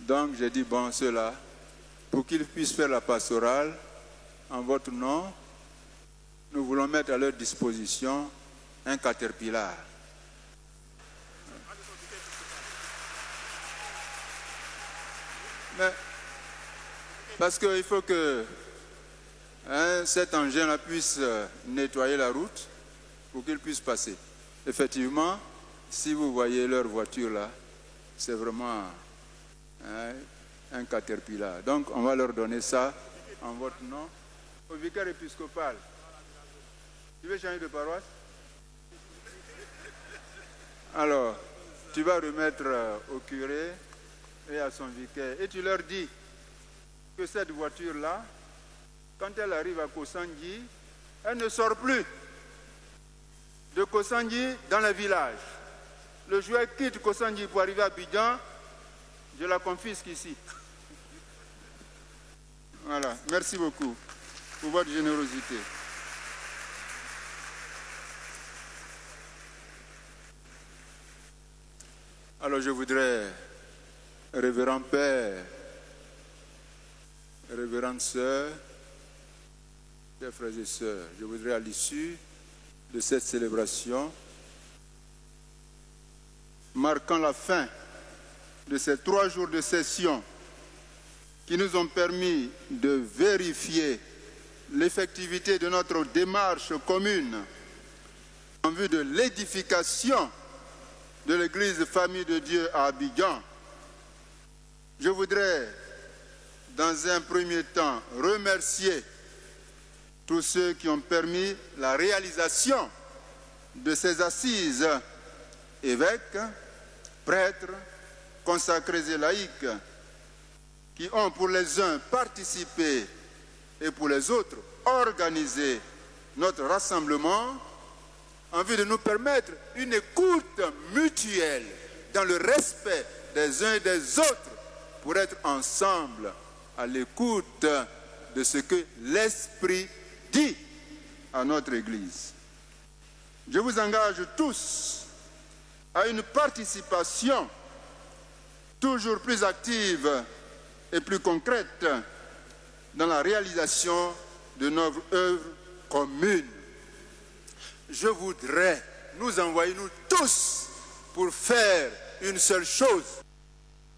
Donc j'ai dit, bon, ceux-là, pour qu'ils puissent faire la pastorale, en votre nom, nous voulons mettre à leur disposition un caterpillar. Mais, parce qu'il faut que cet engin-là puisse nettoyer la route pour qu'il puisse passer. Effectivement, si vous voyez leur voiture là, c'est vraiment un caterpillar. Donc, on va leur donner ça en votre nom. Au vicaire épiscopal, tu veux changer de paroisse? Alors, tu vas remettre au curé et à son vicaire. Et tu leur dis que cette voiture-là, quand elle arrive à Kossanji, elle ne sort plus de Kossanji dans le village. Le joueur quitte Kossanji pour arriver à Abidjan, je la confisque ici. Voilà, merci beaucoup pour votre générosité. Alors je voudrais, révérend Père, révérende Sœur, chers frères et sœurs, je voudrais à l'issue de cette célébration, marquant la fin de ces 3 jours de session qui nous ont permis de vérifier l'effectivité de notre démarche commune en vue de l'édification de l'Église Famille de Dieu à Abidjan. Je voudrais, dans un premier temps, remercier tous ceux qui ont permis la réalisation de ces assises, évêques, prêtres, consacrés et laïcs, qui ont pour les uns participé et pour les autres organisé notre rassemblement en vue de nous permettre une écoute mutuelle dans le respect des uns et des autres pour être ensemble à l'écoute de ce que l'Esprit dit à notre Église. Je vous engage tous à une participation toujours plus active et plus concrète dans la réalisation de notre œuvre commune. Je voudrais nous envoyer, nous tous, pour faire une seule chose.